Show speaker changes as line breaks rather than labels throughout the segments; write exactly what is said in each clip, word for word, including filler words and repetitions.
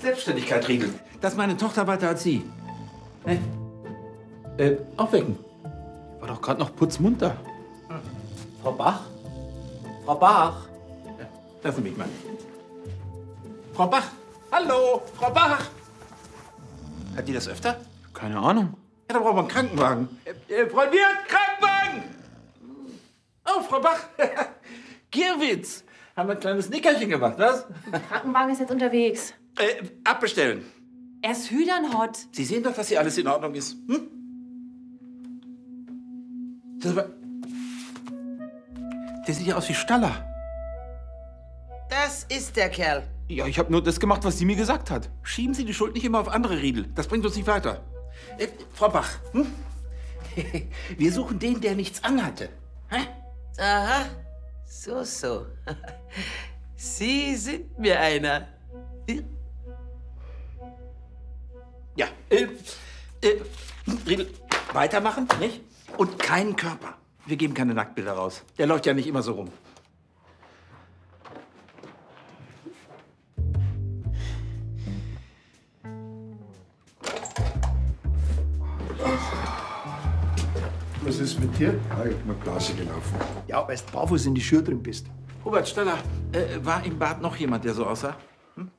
Selbstständigkeit regeln. Dass meine Tochter weiter als Sie. Ne? Äh, aufwecken. War doch gerade noch putzmunter. Hm.
Frau Bach? Frau Bach?
Ja, lassen Sie mich mal. Frau Bach! Hallo! Frau Bach! Hat die das öfter?
Keine Ahnung.
Ja, da brauchen wir einen Krankenwagen. Äh, äh, Frau Wirt, Krankenwagen! Oh, Frau Bach! Gierwitz! Haben wir ein kleines Nickerchen gemacht, was?
Der Krankenwagen ist jetzt unterwegs.
Äh, abbestellen.
Er ist hüdernhot.
Sie sehen doch, dass hier alles in Ordnung ist. Hm? Das war... Der sieht ja aus wie Staller.
Das ist der Kerl.
Ja, ich habe nur das gemacht, was sie mir gesagt hat.
Schieben Sie die Schuld nicht immer auf andere Riedel. Das bringt uns nicht weiter. Äh, Frau Bach, hm? Wir suchen den, der nichts anhatte. Hä?
Aha, so, so. Sie sind mir einer.
Ja, äh, äh, Riedel, weitermachen, nicht? Und keinen Körper. Wir geben keine Nacktbilder raus. Der läuft ja nicht immer so rum.
Was ist mit dir? Ja, ich hab mal Blase gelaufen. Ja, weil du barfuß in die Schuhe drin bist.
Robert Steller, äh, war im Bad noch jemand, der so aussah? Hm?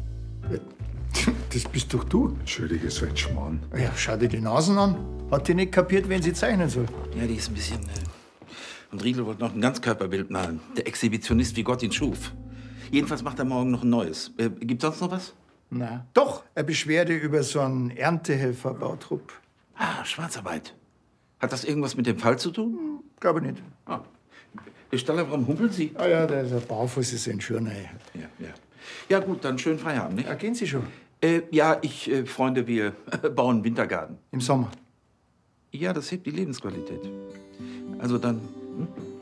Das bist doch du.
Entschuldige, so ein Schmarrn.
Ja, schau dir die Nasen an. Hat die nicht kapiert, wen sie zeichnen soll?
Ja, die ist ein bisschen... Äh Und Riedel wollte noch ein Ganzkörperbild malen. Der Exhibitionist, wie Gott ihn schuf. Jedenfalls macht er morgen noch ein neues. Äh, gibt's sonst noch was?
Na. Doch, eine Beschwerde über so einen Erntehelfer-Bautrupp.
Ah, Schwarzarbeit. Hat das irgendwas mit dem Fall zu tun?
Hm, glaube nicht.
Ah. Herr Staller, warum humpeln Sie?
Ah ja, der ist ein Barfuß, ist ein Schurnei.
Ja, ja. Ja gut, dann schönen Feierabend, nicht?
Ja, gehen Sie schon?
Äh, ja, ich, äh, Freunde, wir bauen einen Wintergarten.
Im Sommer?
Ja, das hebt die Lebensqualität. Also dann... Hm?